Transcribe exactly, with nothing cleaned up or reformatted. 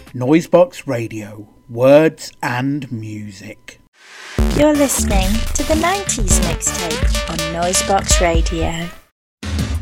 Noisebox Radio, words and music. You're listening to the nineties mixtape on Noisebox Radio.